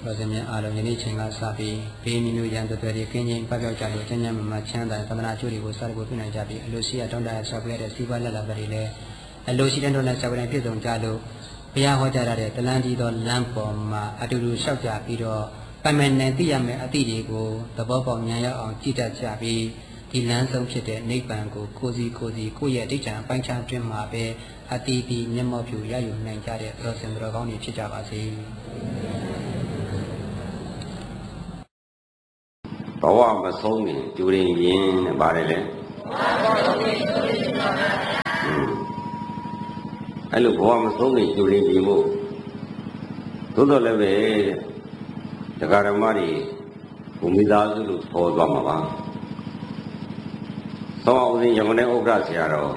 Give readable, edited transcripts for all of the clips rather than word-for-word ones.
တော်စင်မြအားလုံးယနေ့ချိန်ကစပြီးဘေးမီမျိုးရန်တော်တွေကင်းချင်းပပျောက်ကြလို့ကျမ်းကျမ်းမမချမ်းသာသမဏအကျိုးတွေကိုစတဲ့ကိုပြနိုင်ကြပြီးအလိုရှိရတောင်းတရဆောက်ပြရတဲ့စီးပွားလက်လာတွေလည်းအလိုရှိတဲ့တော်နဲ့ဆောက်ပြတဲ့ပြည့်စုံကြလို့ဘုရားဟောကြားတဲ့တလန်းကြီးသောလမ်းပေါ်မှာအတူတူလျှောက်ကြပြီးတော့ပိုင်ပိုင်နိုင်သိရမယ်အသည့်တွေကိုသဘောပေါက်ဉာဏ်ရောက်အောင်ကြည်တတ်ကြပြီးဒီလမ်းဆုံးဖြစ်တဲ့နိဗ္ဗာန်ကိုကိုစီကိုယ့်ရဲ့အဋ္ဌံအပိုင်းခြားတွင်မှာပဲအတီးပြီးမျက်မှောက်ပြုရယူနိုင်ကြတဲ့တော်စင်တော်ကောင်းတွေဖြစ်ကြပါစေဘဝမဆုံးရင်ကျူရင်ရင်နဲ့ပါတယ်လေအဲ့လိုဘဝမဆုံးရင်ကျူရင်ရင်မို့သို့တော်လည်းပဲတရားဓမ္မတွေဘုံမိသားစုလို့ခေါ်သွားမှာပါသောအောင်စဉ်ရမနဲ့ဥက္ကဋ္ဌဆရာတော်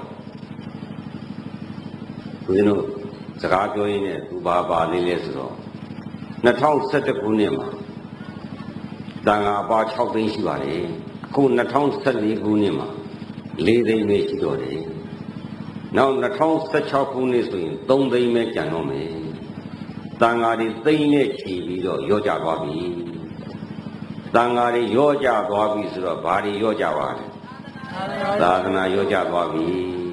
ဦးဇင်းတို့စကားပြောရင်းနဲ့သူပါလေးလဲဆိုတော့2011ခုနှစ်မှာတန်ခါပါ6သိန်းရှိပါလေအခု2014ခုနှစ်မှာ4သိန်းပဲရှိတော့တယ်နောက်2016ခုနှစ်ဆိုရင်3သိန်းပဲကျန်တော့မယ်တန်ခါတွေသိန်းနဲ့ချီပြီးတော့ရော့ကျသွားပြီတန်ခါတွေရော့ကျသွားပြီဆိုတော့ဘာတွေရော့ကျပါလဲသာသနာရော့ကျသွားပြီ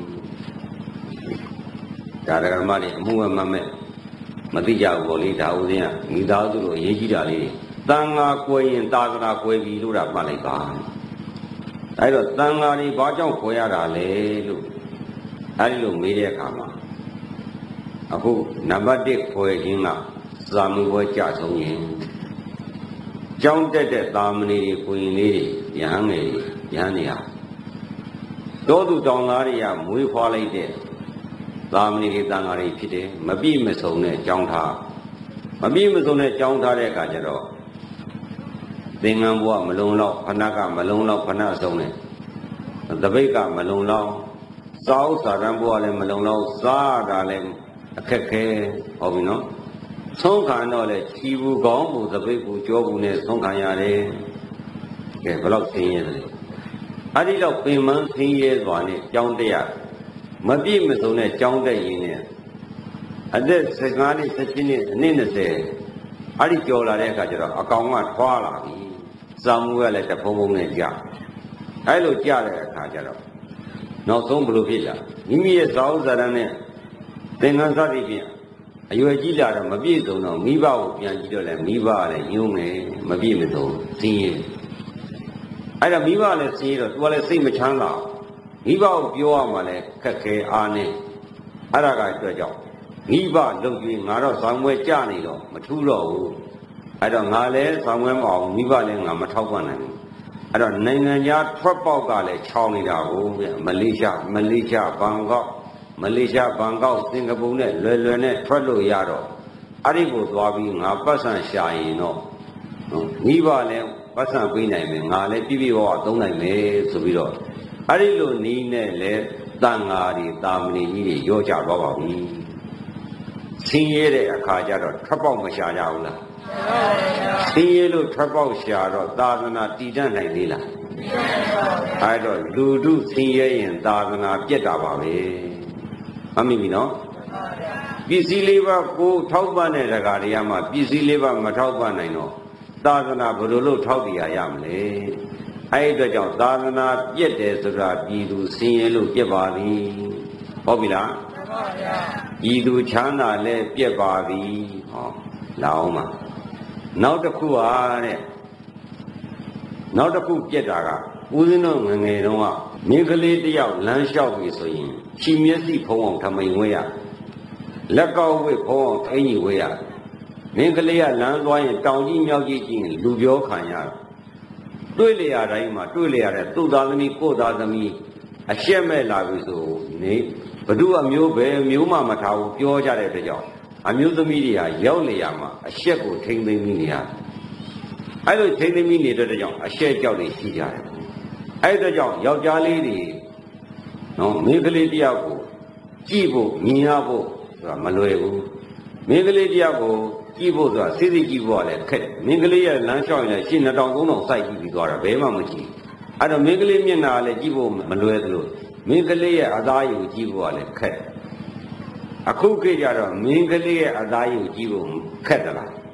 ဒါရကမတွေအမှုအမှတ်မဲ့မသိကြဘူးပေါ့လေဒါဦးဇင်းကမိသားစုလိုအရေးကြီးတာလေးတန်ခါကွယ်ရင်သာသနာကွယ်ပြီလို့တာမှတ်လိုက်ပါအဲ့တော့တန်ခါတွေဘာကြောင့်ကွယ်ရတာလဲလို့အဲ့ဒီလိုမေးတဲ့အခါမှာအခုနံပါတ်1ကွယ်ခြင်းကသာမဏေဘွယ်ကြဆုံးရင်ကြောင်းတက်တဲ့သာမဏေတွေကိုရင်လေးတွေရဟန်းငယ်တွေရဟန်းနေရတောသူတောင်သားတွေကမွေးဖွားလိုက်တဲ့သာမဏေတွေတန်ခါတွေဖြစ်တယ်မပြည့်မစုံတဲ့ကြောင်းထားမပြည့်မစုံတဲ့ကြောင်းထားတဲ့အခါကျတော့သင်္ကန်းဘဝမလုံလောက်ဖဏကမလုံလောက်ဖဏဆုံးတယ်တပိတ်ကမလုံလောက်စာဥစာရံဘဝလည်းမလုံလောက်စားတာလည်းအခက်ခဲဟုတ်ပြီနော်ဆုံးခံတော့လေခြီဘူးကောင်းဘူးတပိတ်ဘူးကြောဘူးနဲ့ဆုံးခံရတယ်ကဲဘယ်လောက်ဆင်းရဲတယ်အဲ့ဒီတော့ပင်မဆင်းရဲစွာနဲ့ကြောင်းတက်မပြည့်မစုံတဲ့ကြောင်းတက်ရင်နဲ့အသက်15နှစ်17နှစ်အနည်း20အဲ့ဒီကြော်လာတဲ့အခါကျတော့အကောင်ကထွားလာပြီစာမှုကလည်းတဖုံဖုံနဲ့ကြာအဲ့လိုကြာတဲ့အခါကျတော့နောက်ဆုံးဘယ်လိုဖြစ်လာမိမိရဲ့ဇာဥဇာရနဲ့သင်္ကန်းစသည်ဖြင့်အရွယ်ကြီးလာတော့မပြည့်စုံတော့မိဘကိုပြန်ကြည့်တော့လည်းမိဘကလည်းညှိုးမယ်မပြည့်မစုံစင်းရဲအဲ့ဒါမိဘလည်းစင်းရဲတော့သူကလည်းစိတ်မချမ်းသာမိဘကိုပြောရမှလည်းခက်ခဲအားနေအဲ့ဒါကအတွက်ကြောင့်မိဘလုံကျွေးငါတော့ဇောင်းပွဲကြနေတော့မထူးတော့ဘူးအဲ့တော့ငါလည်းဇောင်းပွဲမအောင်မိဘလည်းငါမထောက်ပံ့နိုင်ဘူးအဲ့တော့နိုင်ငံခြားထွက်ပေါက်ကလည်းချောင်းနေတာကိုမလေးရှားဘန်ကောက်မလေးရှားဘန်ကောက်စင်ကာပူနဲ့လွယ်လွယ်နဲ့ထွက်လို့ရတော့အဲ့ဒီကိုသွားပြီးငါပတ်စံရှာရင်တော့မိဘလည်းပတ်စံပေးနိုင်မယ်ငါလည်းပြည့်ပြည့်ဝဝသုံးနိုင်မယ်ဆိုပြီးတော့အဲ့ဒီလိုနီးနဲ့လေတန်ဃာတွေတာမဏေကြီးတွေရောကြသွားပါပြီဆင်းရဲတဲ့အခါကျတော့ထွက်ပေါက်မရှာကြဘူးလားဆင်းရဲလို့ထွက်ပေါက်ရှာတော့သာသနာတည်တတ်နိုင်သေးလားအဲ့တော့လူထုဆင်းရဲရင်သာသနာပြတ်တာပါပဲမှတ်မိပြီနော်ပစ္စည်းလေးပါးကိုထောက်ပံ့တဲ့ဒကာတွေကမှပစ္စည်းလေးပါးမထောက်ပံ့နိုင်တော့သာသနာဘယ်လိုလုပ်ထောက်တရားရမလဲအဲ့ဒီအတွက်ကြောင့်သာသနာပြတ်တယ်ဆိုတာပြည်သူဆင်းရဲလို့ပြတ်ပါသည်ဟုတ်ပြီလားမှန်ပါဗျာပြည်သူချမ်းသာလဲပြတ်ပါသည်ဟောလာအောင်ပါနောက်တစ်ခုဟာတဲ့နောက်တစ်ခုပြတ်တာကဦးဇင်းတို့ငငယ်တုန်းကမိန်းကလေးတယောက်လမ်းလျှောက်ပြီဆိုရင်ခြိမျက်စိဖုံးအောင်ထမိန်ဝဲရလက်ကောက်ဝဲဖုံးအောင်အင်ကြီးဝဲရမိန်းကလေးကလမ်းသွားရင်တောင်ကြီးမြောက်ကြီးကြည့်ရင်လူပြောခံရတွေ့လျာတိုင်းမှာတွေ့လျာတဲ့သူ့သားသမီးကိုယ့်သားသမီးအရှက်မဲ့လာပြီဆိုနေဘ누구အမျိုးပဲမျိုးမှမထားဘူးပြောကြတဲ့အတွက်ကြောင့်အမျိုးသမီးတွေကရောက်လျာမှာအရှက်ကိုထိမ့်သိမ်းမိနေရအဲ့လိုထိမ့်သိမ်းမိနေတဲ့အတွက်ကြောင့်အရှက်ကြောက်နေရှိကြတယ်အဲ့အတွက်ကြောင့်ယောက်ျားလေးတွေနော်မိန်းကလေးတယောက်ကိုကြည့်ဖို့မြင်ရဖို့ဆိုတာမလွယ်ဘူးမိန်းကလေးတယောက်ကိုကြည့်ဖို့ဆိုတာစိစိကြည့်ဖို့ကလည်းခက်မင်းကလေးရဲ့လမ်းလျှောက်ရင်ရှင်း2000 3000စိုက်ကြည့်ပြီးသွားတာဘယ်မှမကြည့်အဲ့တော့မင်းကလေးမျက်နှာလည်းကြည့်ဖို့မလွယ်သလိုမင်းကလေးရဲ့အသားရည်ကိုကြည့်ဖို့ကလည်းခက်အခုခေတ်ကျတော့မင်းကလေးရဲ့အသားရည်ကိုကြည့်ဖို့ခက်သလား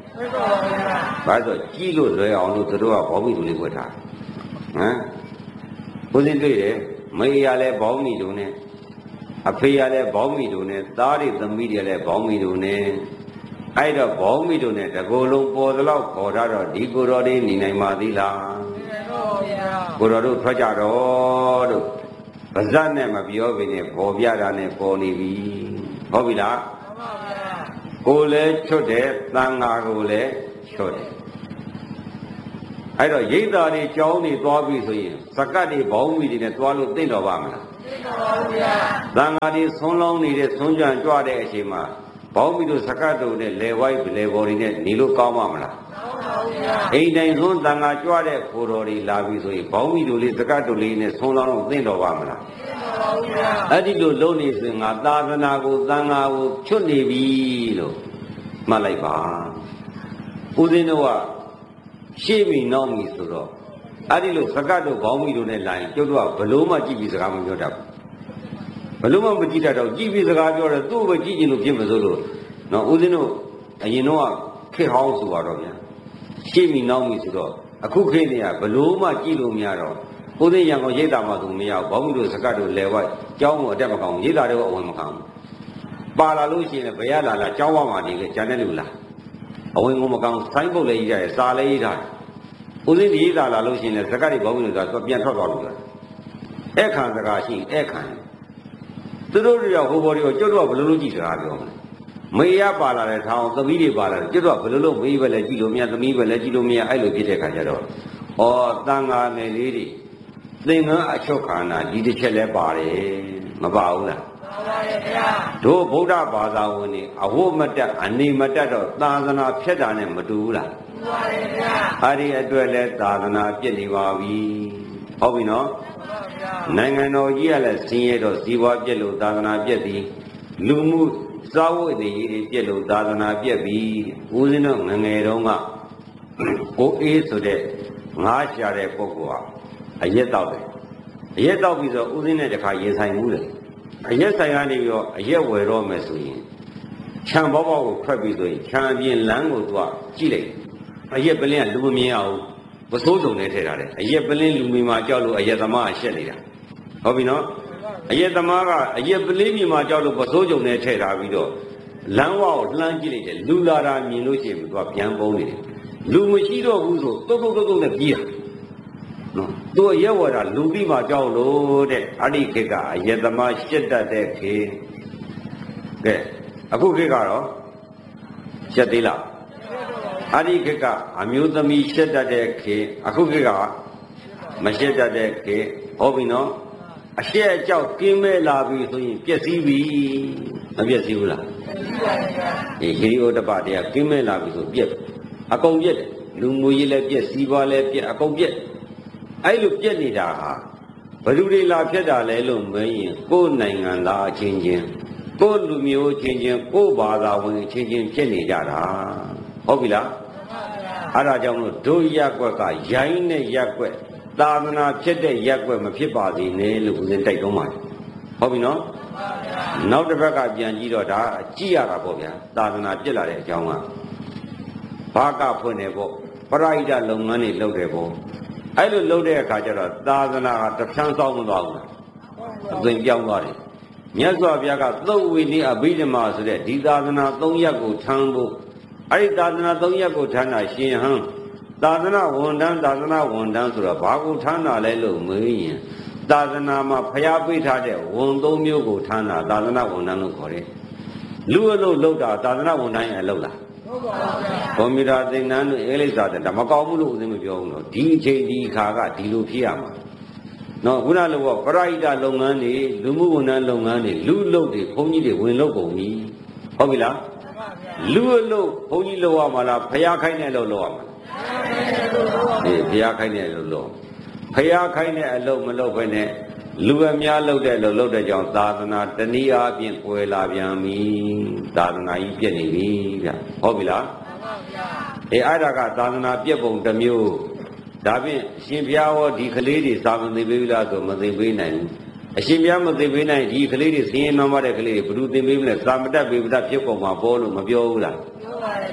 ဘာလို့ကြည့်လို့လွယ်အောင်လို့သူတို့ကဘောမီတူလေးဝတ်ထားဟမ်ဦးစင်းတွေ့တယ်မေရလည်းဘောမီတူနဲ့အဖေရလည်းဘောမီတူနဲ့သားတွေသမီးတွေလည်းဘောမီတူနဲ့အဲ့တော့ဘောမီတူနဲ့တကူလုံးပေါ်သလောက်ခေါ်ထားတော့ဒီကိုတော်လေးနေနိုင်ပါသေးလားကိုတော်တို့ထွက်ကြတော့တို့ပါဇက်နဲ့မပြောဘဲနဲ့ပေါ်ပြတာနဲ့ပေါ်နေပြီဟုတ်ပြီလားကိုလည်းချွတ်တယ်သံဃာကိုလည်းချွတ်တယ်အဲ့တော့ရိတ်သားတွေကြောင်းနေသွားပြီဆိုရင်စကတ်တွေဘောင်းမီတွေနဲ့သွားလို့သိမ့်တော်ပါမလားသိမ့်တော်ပါဘူးဗျာသံဃာတွေဆွန်းလောင်းနေတဲ့ဆွန်းကြံကြွတဲ့အချိန်မှာဘောင်းမီတို့စကတ်တို့နဲ့လေဝိုက်လေဘော်တွေနဲ့နေလို့ကောင်းပါမလားကောင်းပါဘူးဗျာအိမ်တိုင်းဆွန်းသံဃာကြွတဲ့ကိုတော်တွေလာပြီဆိုရင်ဘောင်းမီတို့လေးစကတ်တို့လေးနဲ့ဆွန်းလောင်းတော့သိမ့်တော်ပါမလားအဲ့ဒီလိုလုံးနေဆိုရင်ငါသာသနာကိုသံဃာကိုချွတ်နေပြီလို့မှတ်လိုက်ပါဦးဇင်းတို့ကရှေ့မီနောက်မီဆိုတော့အဲ့ဒီလိုစကတ်တို့ဘောင်းမီတို့နဲ့လာရင်ကျုပ်တို့ကဘလို့မှကြည့်ပြီးစကားမပြောတတ်ဘူးဘလို့မှမကြည့်တတ်တော့ကြည့်ပြီးစကားပြောတယ်သူ့ပဲကြည့်ချင်လို့ဖြစ်မစိုးလို့နော်ဦးဇင်းတို့အရင်တော့ခေဟောင်းဆိုတော့ဗျာရှေ့မီနောက်မီဆိုတော့အခုခေတ်နေကဘလို့မှကြည့်လို့မရတော့ဦးဇင်းရံကောင်ရိတ်တာမှဆိုမရဘူးဘောင်းမီတို့စကတ်တို့လဲဝိုက်ကြောင်းကိုအတက်မကောင်းရိတ်တာတော့အဝင်မကောင်းဘူးပါလာလို့ရှိရင်ဘယ်ရလာကြောင်းဝမှာနေလေဂျန်တဲ့လူလားအဝင်ကိုမကောင်းဆိုင်းပုတ်လည်းရေးကြတယ်စာလည်းရေးထားတယ်ဦးစင်းရေးတာလာလို့ရှိရင်စကားတွေဘောင်းလို့ဆိုတာပြန်ထွက်သွားလို့ရတယ်အဲ့ခံစကားရှိအဲ့ခံသူတို့တွေကဟိုဘော်တွေကိုကျွတ်တော့ဘယ်လိုလုပ်ကြည့်စကားပြောမလဲမေရပါလာတဲ့ထောင်သမီးတွေပါလာတယ်ကျွတ်တော့ဘယ်လိုလုပ်မေးပဲလဲကြည့်လို့မရသမီးပဲလဲကြည့်လို့မရအဲ့လိုဖြစ်တဲ့ခါကျတော့ဩတန်ဃာနယ်လေးတွေသင်္ကန်းအချုပ်ခန္ဓာဒီတစ်ချက်လဲပါတယ်မပါဘူးလားတို့ဗုဒ္ဓဘာသာဝင်တွေအဝတ်မတက်အနေမတက်တော့သာသနာဖြတ်တာနဲ့မတူဘူးလားတူပါတယ်ဗျာအဲ့ဒီအတွက်လဲသာသနာပြည့်နေပါပြီဟုတ်ပြီနော်နိုင်ငံတော်ကြီးကလည်းဆင်းရဲတော့ဇီဝပြည့်လို့သာသနာပြည့်သည်လူမှုစာဝတ်နေရေးတွေပြည့်လို့သာသနာပြည့်ပြီဦးဇင်းတို့ငငယ်တုန်းကကိုအေးဆိုတဲ့ငါးရှာတဲ့ပုဂ္ဂိုလ်ဟာအရက်တောက်တယ်အရက်တောက်ပြီးဆိုဦးဇင်းနဲ့တခါရေဆိုင်မှုတယ်အရက်ဆိုင်ကနေပြီးတော့အရက်ဝယ်တော့မယ်ဆိုရင်ခြံဘောပေါက်ကိုထွက်ပြီးဆိုရင်ခြံအပြင်လမ်းကိုသူကကြည့်လိုက်အရက်ပလင်းကလူမမြင်အောင်ပစိုးစုံနဲ့ထည့်ထားတယ်အရက်ပလင်းလူမီမှာကြောက်လို့အရက်သမားကရှက်နေတာဟုတ်ပြီနော်အရက်သမားကအရက်ပလင်းမြေမှာကြောက်လို့ပစိုးစုံနဲ့ထည့်ထားပြီးတော့လမ်းဝကိုလှမ်းကြည့်လိုက်တယ်လူလာတာမြင်လို့ရှိရင်သူကပြန်ပုံးနေတယ်လူမရှိတော့ဘူးဆိုတုတ်တုတ်နဲ့ပြေးတာနော်သူအရက်ဝယ်တာလူပြီးမှကြောက်လို့တဲ့အဲ့ဒီခေတ်ကအရက်သမားရှက်တတ်တဲ့ခေတ်ကဲအခုခေတ်ကတော့ရှက်သေးလားအဲ့ဒီခေတ်ကအမျိုးသမီးရှက်တတ်တဲ့ခေတ်အခုခေတ်ကမရှက်တတ်တဲ့ခေတ်ဟုတ်ပြီနော်အရှက်အကြောက်ကင်းမဲ့လာပြီဆိုရင်ပျက်စီးပြီမပျက်စီးဘူးလားပျက်စီးပါဗျာဒီဟိရိဩတ္တပတရားကင်းမဲ့လာပြီဆိုပြက်အကုန်ပြက်တယ်လူငွေကြီးလည်းပြက်စီးပွားလည်းပြက်အကုန်ပြက်အဲ့လိုပြက်နေတာဟာဘယ်သူတွေလာဖြစ်တာလဲလို့မေးရင်ကိုယ်နိုင်ငံသားအချင်းချင်းကိုယ်လူမျိုးချင်းချင်းကိုယ်ဘာသာဝင်အချင်းချင်းဖြစ်နေကြတာဟုတ်ပြီလားအဲ့ဒါကြောင့်လို့ဒုရက်ကွက်ကရိုင်းတဲ့ရက်ကွက်သာသနာဖြစ်တဲ့ရက်ကွက်မဖြစ်ပါသေးနဲ့လို့ဦးဇင်းတိုက်တွန်းပါတယ်ဟုတ်ပြီနော်နောက်တစ်ဘက်ကပြန်ကြည့်တော့ဒါကြည့်ရတာပေါ့ဗျာသာသနာပြစ်လာတဲ့အကြောင်းကဘာကဖွင့်နေပေါ့ပရိဒလုပ်ငန်းတွေလုပ်တယ်ပေါ့အဲ့လိုလုပ်တဲ့အခါကျတော့သာသနာကတဖြန်းဆောင်မသွားဘူးအသွင်ပြောင်းသွားတယ်မြတ်စွာဘုရားကသုတ်ဝိနည်းအဘိဓမ္မာဆိုတဲ့ဒီသာသနာ၃ရပ်ကိုထမ်းဖို့အဲ့ဒီသာသနာ၃ရပ်ကိုထမ်းတာရှင်ဟန်သာသနာဝန်ထမ်းဆိုတော့ဘာကိုထမ်းတာလဲလို့မေးရင်သာသနာမှာဖျားပိထားတဲ့ဝန်၃မျိုးကိုထမ်းတာသာသနာဝန်ထမ်းလို့ခေါ်တယ်လူအလုပ်လုပ်တာသာသနာဝန်ထမ်းရဲ့လုပ်လားကွန်ပျူတာသင်တန်းတို့အင်္ဂလိပ်စာသင်တာမကောင်းဘူးလို့ဦးဇင်းမပြောဘူးနော်ဒီအချိန်ဒီခါကဒီလိုဖြစ်ရမှာနော်ခုနလိုကပရိဒလုပ်ငန်းတွေလူမှုဝန်ထမ်းလုပ်ငန်းတွေလူလုပ်တွေဘုန်းကြီးတွေဝင်လုပ်ကုန်ပြီဟုတ်ပြီလားလူအလုပ်ဘုန်းကြီးလုပ်ရမှာလားဖျားခိုင်းတဲ့လုပ်ရမှာလားဖျားခိုင်းတဲ့လုပ်ဖျားခိုင်းတဲ့အလုပ်မလုပ်ဘဲနဲ့လူအများလုပ်တဲ့လုပ်တဲ့ကြောင့်သာသနာတနည်းအားဖြင့်ကွယ်လာပြန်ပြီသာသနာကြီးပြည့်နေပြီဗျဟုတ်ပြီလားအဲ့ဒါကသာသနာပြည့်ပုံတစ်မျိုးဒါဖြင့်ရှင်ဘုရားဟောဒီကလေးတွေသာမသိပေးလားဆိုမသိပေးနိုင်ဘူးအရှင်ဘုရားမသိပေးနိုင်ဒီကလေးတွေစင်းရင်နှောင်းမတဲ့ကလေးတွေဘယ်သူသိပေးမလဲသာမတတ်ပေပဒဖြစ်ကုန်မှာပေါ်လို့မပြောဘူးလားပြောပါတယ်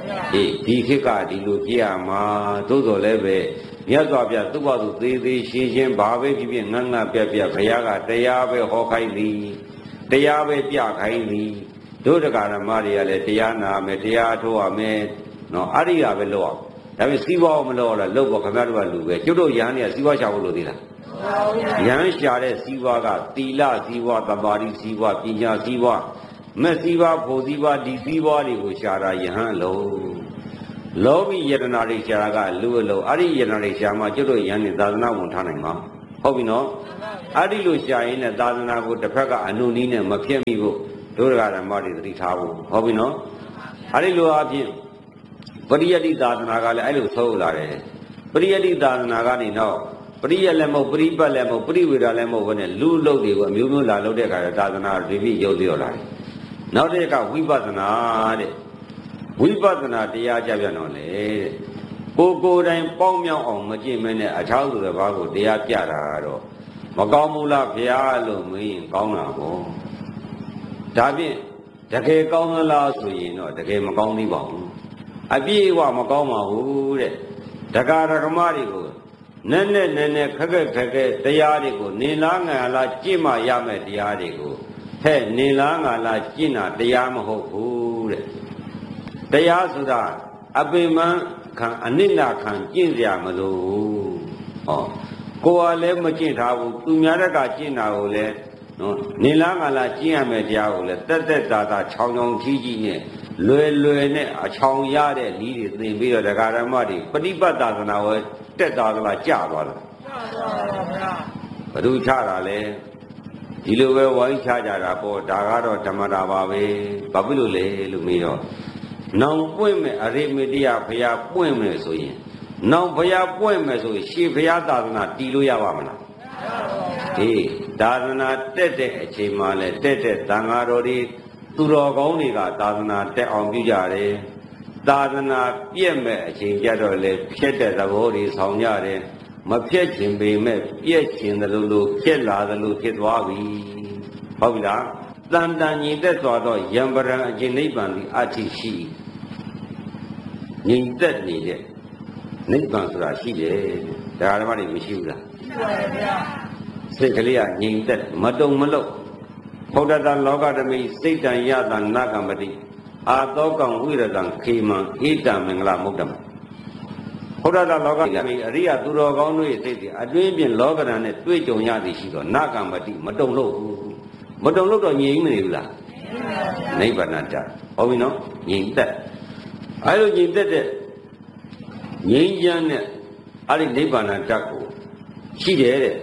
ဒီခေတ်ကဒီလိုကြည့်ရမှာသို့တော်လည်းပဲမြတ်စွာဘုရားသူ့ဘာသူသေးသေးရှင်းရှင်းဘာပဲဖြစ်ဖြစ်ငတ်ငတ်ပြက်ပြက်ဘုရားကတရားပဲဟောခိုင်းသည်တရားပဲပြခိုင်းသည်တို့တရားဓမ္မတွေကလည်းတရားနာမယ်တရားထုတ်ရမယ်နော်အဲ့ဒီကပဲလို့အောင်ဒါပေမဲ့စီးပွားမလို့လားလို့ပေါ့ခင်ဗျားတို့ကလူပဲကျွတ်တို့ရဟန်းတွေကစီးပွားရှာဖို့လို့သေးလားရဟန်းရှာတဲ့စီးပွားကသီလစီးပွားသမာဓိစီးပွားပညာစီးပွားမက်စီးပွားဖို့စီးပွားဒီစီးပွားတွေကိုရှာတာယဟန်လုံးလောဘီယတနာတွေရှာတာကလူအလုံးအဲ့ဒီယတနာတွေရှာမှကျွတ်တို့ယဟန်နဲ့သာသနာဝင်ထားနိုင်မှာဟုတ်ပြီနော်အဲ့ဒီလိုရှာရင်လည်းသာသနာကိုတစ်ဖက်ကအနုနည်းနဲ့မဖြစ်မိဖို့တို့တရားဓမ္မတွေသတိထားဖို့ဟုတ်ပြီနော်အဲ့ဒီလိုအဖြစ်ပရိယတိသာသနာကလည်းအဲ့လိုသုံးလာတယ်ပရိယတိသာသနာကနေတော့ပရိယလည်းမဟုတ်ပရိပတ်လည်းမဟုတ်ပရိဝေဒလည်းမဟုတ်ဘဲနဲ့လူလုတ်တွေကိုအမျိုးမျိုးလာလုတ်တဲ့အခါသာသနာတွေပြီးရုပ်ပြောလာတယ်နောက်တစ်ခါဝိပဿနာတဲ့ဝိပဿနာတရားကြပြန်တော့လေတဲ့ကိုယ်တိုင်ပေါင်းမြောက်အောင်မကြည့်မနဲ့အထောက်ဆိုတဲ့ဘာကိုတရားပြတာတော့မကောင်းဘူးလားဘုရားလို့မင်းကောင်းတာပေါ့ဒါဖြင့်တကယ်ကောင်းသလားဆိုရင်တော့တကယ်မကောင်းသေးပါဘူးအပြည့်အဝမကောင်းပါဘူးတဲ့တရားဓမ္မတွေကိုနည်းနည်းခက်ခက်တရားတွေကိုနေလားငါလားကြည့်မှရမယ်တရားတွေကိုဟဲ့နေလားငါလားကျင့်တာတရားမဟုတ်ဘူးတဲ့တရားဆိုတာအပင်မခံအနိဋ္ဌခံကျင့်ကြမလို့ဟောကိုယ်ကလည်းမကျင့်ထားဘူးသူများတက်ကကျင့်တာကိုလည်းနော်နေလားငါလားကျင့်ရမယ်တရားကိုလည်းတက်တာချောင်းကြီးနဲ့လွယ်နဲ့အချောင်ရတဲ့ဤတွေသင်ပြီးတော့တရားဓမ္မတွေပฏิပတ်သာသနာဝဲတက်တာကလားကြသွားတယ်ဘယ်သူချတာလဲဒီလိုပဲဝိုင်းချကြတာပေါ့ဒါကတော့ဓမ္မတာပါပဲဘာဖြစ်လို့လဲလို့မေးတော့နောင်ပွင့်မဲ့အရိမတိယဘုရားပွင့်မဲ့ဆိုရင်နောင်ဘုရားပွင့်မဲ့ဆိုရင်ရှေးဘုရားသာသနာတည်လို့ရပါမလားသာသနာတက်တဲ့အချိန်မှလည်းတက်သံဃာတော်တွေသူတော်ကောင်းတွေကသာသနာတက်အောင်ပြုကြတယ်သာသနာပြည့်မဲ့အချိန်ကြတော့လေဖြစ်တဲ့သဘောတွေဆောင်ကြတယ်မဖြစ်ခြင်းပေမဲ့ပြည့်ခြင်းသလိုဖြစ်လာသလိုဖြစ်သွားပြီဟုတ်ပြီလားတန်တန်ညီသက်စွာသောယံပရံအကျင့်နိဗ္ဗာန်ဒီအထိရှိညီသက်နေတဲ့နိဗ္ဗာန်ဆိုတာရှိတယ်တရားဓမ္မတွေမရှိဘူးလားရှိပါတယ်ဗျာစိတ်ကလေးကညီသက်မတုံမလို့ဘုဒ္ဓတလောကဓမိစိတ်တံယတံနာကမတိအာသောကံဝိရတံခေမံဣတံမင်္ဂလမုဒ္ဓမဘုဒ္ဓတလောကဓမိအရိယသူတော်ကောင်းတို့ရဲ့စိတ်တွေအတွင်းပြင်လောကဓာတ်နဲ့တွေ့ကြုံရသည်ရှိတော့နာကမတိမတုံလို့မတုံလို့တော့ငြိမ်မနေဘူးလားနိဗ္ဗာန်တဟုတ်ပြီနော်ငြိမ်သက်အဲလိုငြိမ်သက်တဲ့ငြိမ်းချမ်းတဲ့အဲ့ဒီနိဗ္ဗာန်တကိုရှိတယ်တဲ့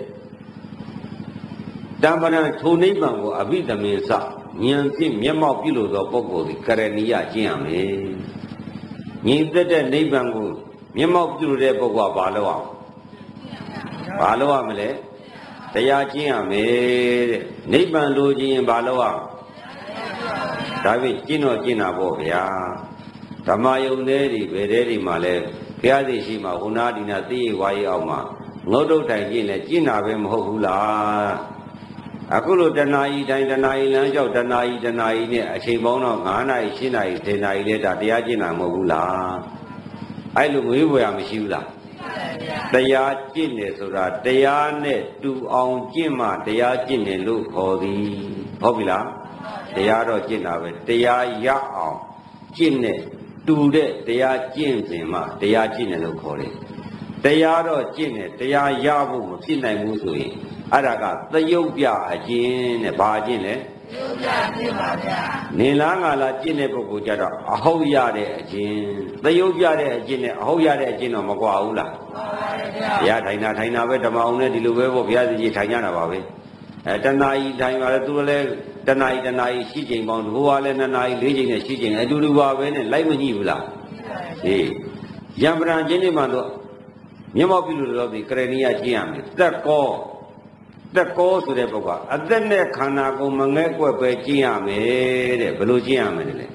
တံပရံထိုနိဗ္ဗာန်ကိုအဘိဓမ္မေစဉာဏ်ဖြင့်မျက်မှောက်ပြုလို့သောပုဂ္ဂိုလ်သည်ကရဏီယကျင့်ရမယ်ငြိမ်သက်တဲ့နိဗ္ဗာန်ကိုမျက်မှောက်ပြုလို့တဲ့ပုဂ္ဂိုလ်ကဘာလုပ်အောင်ဘာလုပ်ရမလဲတရားကျင့်ရမယ်တဲ့နိဗ္ဗာန်လိုချင်ရင်ဘာလုပ်အောင်ဒါဖြင့်ကျင့်တော့ကျင့်တာပေါ့ဗျာဓမ္မယုံတဲ့တွေဘယ်တဲ့တွေမှာလဲဘုရားသိရှိမှာဟိုနာဒီနာသိရဝါရီအောင်မှာငုတ်တုတ်တိုင်ကျင့်လဲကျင့်တာပဲမဟုတ်ဘူးလားအခုလိုတဏှာကြီးတိုင်းတဏှာကြီးလမ်းလျှောက်တဏှာကြီးနဲ့အချိန်ပေါင်းတော့9နာရီ10နာရီ10နာရီလဲဒါတရားကျင့်တာမဟုတ်ဘူးလားအဲ့လိုငွေဘွယ်မရှိဘူးလားတရားကျင့်တယ်ဆိုတာတရားနဲ့တူအောင်ကျင့်မှတရားကျင့်တယ်လို့ခေါ်သည်ဟုတ်ပြီလားတရားတော့ကျင့်တာပဲတရားရအောင်ကျင့်တဲ့တူတဲ့တရားကျင့်စဉ်မှတရားကျင့်တယ်လို့ခေါ်တယ်တရားတော့ကျင့်တယ်တရားရဖို့မဖြစ်နိုင်ဘူးဆိုရင်အဲ့ဒါကသယုတ်ပြအကျင့်နဲ့ဘာအကျင့်လဲသယုတ်ပြကျင့်ပါဗျာနေလားငါလားကျင့်တဲ့ပုဂ္ဂိုလ်ကြတော့အဟုတ်ရတဲ့အကျင့်သယုတ်ပြတဲ့အကျင့်နဲ့အဟုတ်ရတဲ့အကျင့်တော့မကွာဘူးလားမှန်ပါဗျာဘုရားထိုင်တာပဲဓမ္မအောင်နဲ့ဒီလိုပဲပေါ့ဘုရားစီကြီးထိုင်ကြတာပါပဲတဏှာကြီးထိုင်ပါလေသူလည်းတဏှာကြီးရှိချိန်ပေါင်းဘိုးကလည်း2နာရီ4ချိန်နဲ့ရှိချိန်အတူတူပါပဲနဲ့လိုက်မညှိဘူးလားဟေးယံပရံကျင့်နေမှတော့မျက်မှောက်ပြုလို့တော့ဒီကရဏီယကျင့်ရမယ်သက်ကောဆိုတဲ့ပုဂ္ဂိုလ်အသက်နဲ့ခန္ဓာကိုယ်မငဲ့ကွက်ပဲကျင့်ရမယ်တဲ့ဘယ်လိုကျင့်ရမလဲအဲ့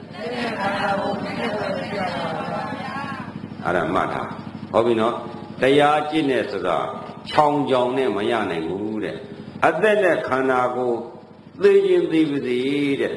ဒါမှတ်ထားဟုတ်ပြီနော်တရားကျင့်နေဆိုတာချောင်ချောင်နဲ့မရနိုင်ဘူးတဲ့အသက်နဲ့ခန္ဓာကိုယ်သိခြင်းသိပါစေတဲ့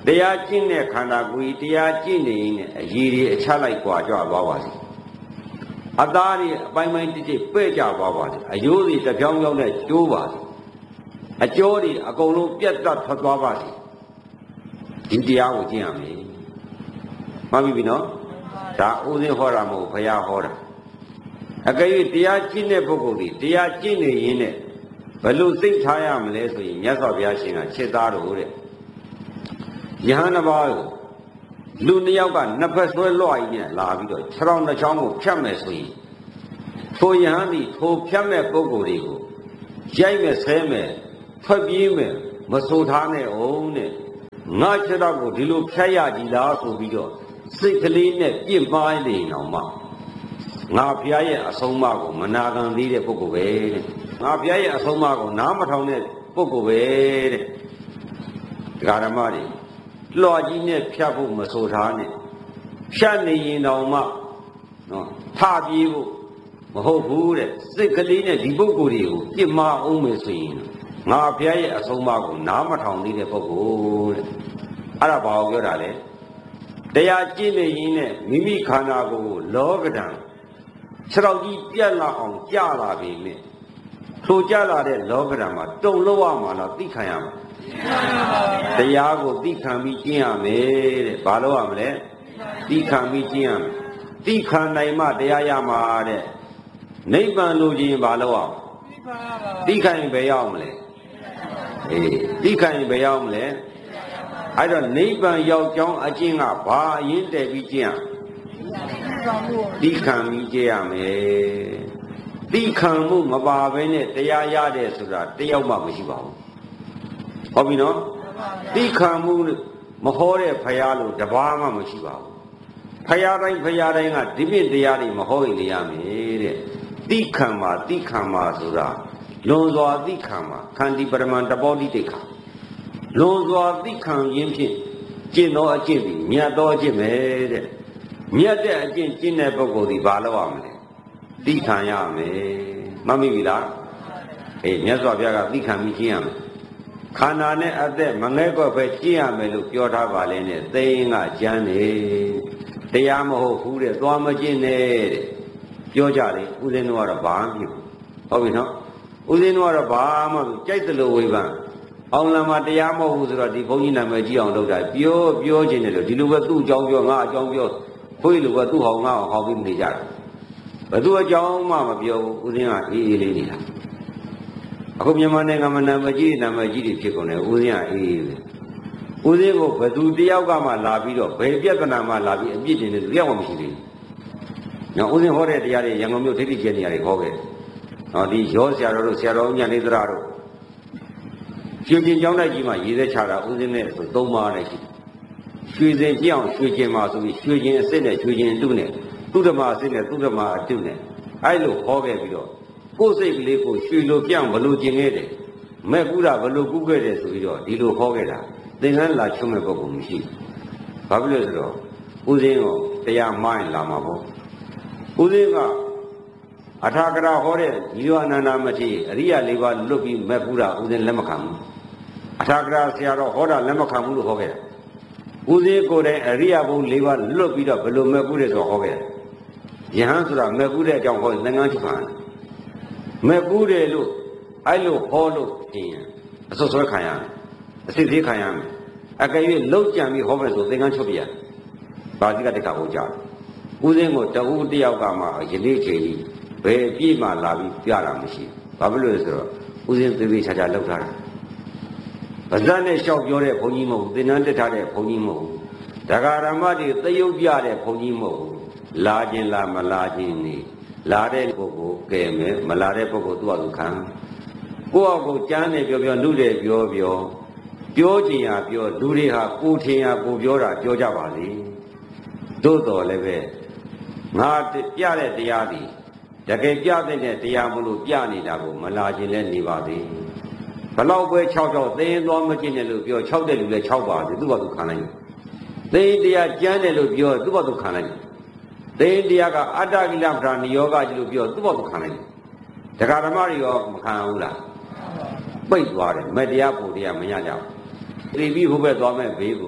တရားကျင့်တဲ့ခန္ဓာကိုယ်တရားကျင့်နေရင်အရည်တွေအချလိုက်กว่าကြွသွားပါစေအသားတွေအပိုင်းပိုင်းတိတိပဲ့ကြသွားပါစေအယိုးတွေတစ်ဖြောင်းဖြောင်းနဲ့ကျိုးပါစေအကျော်တွေအကုန်လုံးပြတ်တက်ထွက်သွားပါစေဒီတရားကိုကျင့်ရမယ်မှတ်ပြီနော်ဒါဥစဉ်ဟောတာမဟုတ်ဘုရားဟောတာအကယ်၍တရားကျင့်တဲ့ပုဂ္ဂိုလ်တွေတရားကျင့်နေရင်းနဲ့ဘယ်လိုသိထားရမလဲဆိုရင်မြတ်စွာဘုရားရှင်ကခြေသားတော်တဲ့ယဟန်တစ်ပါးကိုလူနှစ်ယောက်ကနှစ်ဖက်ဆွဲလွှတ်ရင်းနဲ့လာပြီးတော့ခြေထောက်နှစ်ချောင်းကိုဖြတ်မယ်ဆိုရင်ထိုယဟန်ဒီထိုဖြတ်မဲ့ပုဂ္ဂိုလ်တွေကိုရိုက်မဲ့ဆဲမဲ့ထွက်ပြေးမဲ့မဆိုထားနဲ့အောင်တဲ့ငါခြေထောက်ကိုဒီလိုဖြတ်ရကြည်လားဆိုပြီးတော့စိတ်ကလေးနဲ့ပြင့်ပါနေအောင်မှငါဘုရားရဲ့အဆုံးအမကိုမနာခံသေးတဲ့ပုဂ္ဂိုလ်ပဲတဲ့ငါဘုရားရဲ့အဆုံးအမကိုနားမထောင်တဲ့ပုဂ္ဂိုလ်ပဲတဲ့ဓမ္မတွေလွှတ်ကြီးနဲ့ဖြတ်ဖို့မဆိုထားနဲ့ဖြတ်နေရင်တောင်မှနော်ထပြေးဖို့မဟုတ်ဘူးတဲ့စိတ်ကလေးနဲ့ဒီပုဂ္ဂိုလ်တွေကိုပြစ်မှားအောင်မယ်ဆိုရင်ငါဘုရားရဲ့အဆုံးအမကိုနားမထောင်သေးတဲ့ပုဂ္ဂိုလ်တဲ့အဲ့ဒါဘာကိုပြောတာလဲတရားကျင့်နေရင်နဲ့မိမိခန္ဓာကိုယ်လောကဓာတ်ခြေတော်ကြီးပြက်လာအောင်ကြာလာပြီနဲ့ထိုကြလာတဲ့လောကဓာတ်မှာတုံလို့ရမှာလားသိခံရမှာတရားကိုသိခံပြီးကျင့်ရမယ်တဲ့ဘာလို့ရမလဲသိခံပြီးကျင့်ရမယ်သိခံနိုင်မှတရားရမှာတဲ့နိဗ္ဗာန်လိုချင်ဘာလို့ရသိခံရင်ဘယ်ရောက်မလဲအေးသိခံရင်ဘယ်ရောက်မလဲအဲ့တော့နိဗ္ဗာန်ရောက်ကြောင်းအကျင့်ကဘာအရင်တည်ပြီးကျင့်ရသိခံပြီးကျင့်ရမယ်သိခံမှုမပါဘဲနဲ့တရားရတယ်ဆိုတာတယောက်မှမရှိပါဘူးဟုတ်ပြီနော်သိခံမှုမဟောတဲ့ဖရာလို့တပါးမှမရှိပါဘူးဖရာတိုင်းကဒီပြည့်တရားတွေမဟောရင်နေရမယ်တဲ့သိခံမှာဆိုတာလွန်စွာသိခံမှာခန္တီပရမန်တပောတိတိခါလွန်စွာသိခံရင်းဖြင့်ကျင့်သောအကျင့်ပြီးမြတ်သောအကျင့်ပဲတဲ့မြတ်တဲ့အကျင့်ကျင့်တဲ့ပုဂ္ဂိုလ်ဒီဘာလို့ရမလဲသိခံရမယ်မှတ်မိပြီလားအေးမြတ်စွာဘုရားကသိခံပြီးကျင့်ရမယ်ခန္ဓာနဲ့အသက်မငဲ့ကွက်ပဲကျင့်ရမယ်လို့ပြောထားပါလေနဲ့သိရင်ကကျမ်းနေတရားမဟုတ်ဘူးတဲ့သွားမကျင့်နဲ့တဲ့ပြောကြတယ်ဦးဇင်းတို့ကတော့ဘာမှမဖြစ်ဘူးဟုတ်ပြီနော်ဦးဇင်းတို့ကတော့ဘာမှကြိုက်တယ်လို့ဝေဖန်အောင်လံမှာတရားမဟုတ်ဘူးဆိုတော့ဒီဘုန်းကြီးနာမည်ကြီးအောင်လုပ်တာပြောခြင်းတယ်လို့ဒီလိုပဲသူ့အကြောင်းပြောငါအကြောင်းပြောခွေးလိုပဲသူ့ဟောင်းငါဟောင်းပြီးနေကြတာဘယ်သူအကြောင်းမှမပြောဘူးဦးဇင်းကအေးအေးလေးနေတာအခုမြန်မာနိုင်ငံမှာနာမည်ကြီးတွေဖြစ်ကုန်တယ်ဦးဇင်းကအေးအေးပဲဦးဇင်းကိုဘယ်သူတယောက်ကမှလာပြီးတော့ဘယ်ပြဿနာမှလာပြီးအပြစ်တင်တယ်တယောက်မှမရှိသေးဘူး။နော်ဦးဇင်းဟောတဲ့တရားတွေရန်ကုန်မြို့ဒိဋ္ဌိကျဲနေရာတွေဟောခဲ့။နော်ဒီရောဆရာတော်တို့ဆရာတော်ညနေသရတို့ရွှေကျင်ကျောင်းတိုက်ကြီးမှာရေသက်ချတာဦးဇင်းနဲ့ဆို3ပါးနဲ့ရှိတယ်။ရွှေစင်ပြအောင်ရွှေကျင်မှာဆိုပြီးရွှေကျင်အစ်စ်နဲ့ရွှေကျင်အတုနဲ့သုဓမ္မာအစ်စ်နဲ့သုဓမ္မာအတုနဲ့အဲ့လိုဟောခဲ့ပြီးတော့ကိုယ်စိတ်ကလေးကိုရွှေလိုပြောင်းဘလို့ကျင်ခဲ့တယ်။မဲ့ကူတာဘလို့ကူခဲ့တယ်ဆိုပြီးတော့ဒီလိုဟောခဲ့တာသင်္ကန်းလာချုံမဲ့ပုဂ္ဂိုလ်မရှိဘူး။ဘာဖြစ်လို့ဆိုတော့ဦးဇင်းကတရားမှရင်လာမှာပေါ့။ဦးဇင်းကအထာကရာဟောတဲ့ဇီဝအနန္ဒမတိအရိယ၄ပါးလွတ်ပြီးမဲ့ကူတာဦးဇင်းလက်မခံဘူး။အထာကရာဆရာတော်ဟောတာလက်မခံဘူးလို့ဟောခဲ့တာ။ဦးဇင်းကိုယ်တိုင်အရိယဘုံ၄ပါးလွတ်ပြီးတော့ဘယ်လိုမဲ့ကူတယ်ဆိုဟောခဲ့တာ။ယဟန်ဆိုတာမဲ့ကူတဲ့အကြောင်းဟောသင်္ကန်းချုပ်ခံမဲ့ကူတယ်လို့အဲ့လိုဟောလို့ပြင်အစွတ်ဆွဲခံရတယ်အစစ်သေးခံရမယ်အကယ်၍လှုပ်ကြံပြီးဟောမယ်ဆိုသင်္ကန်းချုပ်ပြရဘာတိကတက္ကဟောကြဦးစင်းကိုတဦးတယောက်ကမှယနေ့ချိန်ကြီးဘယ်ပြည့်မှလာပြီးပြတာမရှိဘာဖြစ်လို့လဲဆိုတော့ဦးစင်းသေသေးချာချာလှုပ်ထားတာဗဇတ်နဲ့လျှောက်ပြောတဲ့ဘုန်းကြီးမဟုတ်ဘူးသင်္ကန်းတက်ထားတဲ့ဘုန်းကြီးမဟုတ်ဘူးဒကာရမတွေသရုပ်ပြတဲ့ဘုန်းကြီးမဟုတ်ဘူးလာခြင်းလားမလာခြင်းနေလာတဲ့ပုဂ္ဂိုလ်ကဲမယ်မလာတဲ့ပုဂ္ဂိုလ်သူ့အကူခံကိုယ့်အကူကျမ်းနဲ့ပြောလူတယ်ပြောကြင်ရပြောလူတွေဟာကိုထင်ရကိုပြောတာပြောကြပါလေသို့တော်လည်းပဲငါပြတဲ့တရားသည်တကယ်ပြတဲ့တရားမလို့ပြနေတာကိုမလာခြင်းလည်းနေပါသေးဘလောက်ပဲ6သိရင်သွားမကျင်တယ်လို့ပြော6တဲ့လူလည်း6ပါသေးသူ့ဘာသူခံလိုက်သိရင်တရားကျမ်းတယ်လို့ပြောသူ့ဘာသူခံလိုက်သိရင်တရားကအတ္တကိလပ္ပဒါနိယောဂကြီးလို့ပြောသူ့ဘာသူခံလိုက်ဒကာဓမ္မတွေရောမခံဘူးလားပိတ်သွားတယ်မတရားဖို့တရားမရကြဘူးသိပြီးဟိုဘက်သွားမဲ့ဘေးကို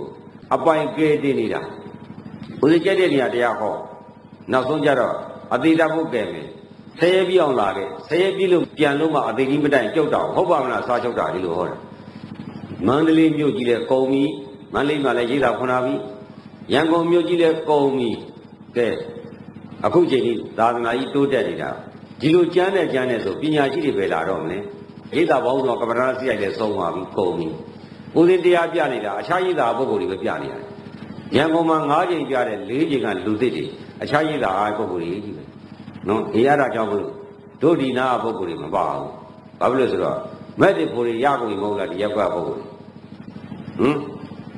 အပိုင်ကဲတင်နေတာဦးဇင်းကြက်တဲ့နေရာတရားဟောနောက်ဆုံးကြတော့အသေးတဖို့ကဲမယ်ဆဲရဲပြအောင်လာခဲ့ဆဲရဲပြလို့ပြန်လို့မှအသေးကြီးမတိုင်ကြောက်တော့ဟုတ်ပါမလားစားချုပ်တာဒီလိုဟောတယ်မန္တလေးမြို့ကြီးလည်းကုံပြီမန္တလေးမှာလည်းရေးတာခွန်လာပြီရန်ကုန်မြို့ကြီးလည်းကုံပြီကဲအခုချိန်ကြီးသာသနာကြီးတိုးတက်နေတာဒီလိုကျမ်းနဲ့ဆိုပညာရှိတွေပဲလာတော့မလဲရေးတာပေါင်းတော့ကမ္ဘာနာစီရိုက်လည်းဆုံးသွားပြီကုံပြီဦးဇင်းတရားပြနေတာအခြားရေးတာပုဂ္ဂိုလ်တွေပဲပြနေရတယ်ရန်ကုန်မှာ9ချိန်ပြတဲ့4ချိန်ကလူသစ်တွေအခြားရေးတာပုဂ္ဂိုလ်တွေကြီးပဲနော်အေးရတာကြောင့်မလို့တို့ဒီနာပုဂ္ဂိုလ်တွေမပါဘူးဘာဖြစ်လို့ဆိုတော့မက်တစ်ဖို့တွေရကုန်ပြီမဟုတ်လားဒီရက်ကပုဂ္ဂိုလ်တွေ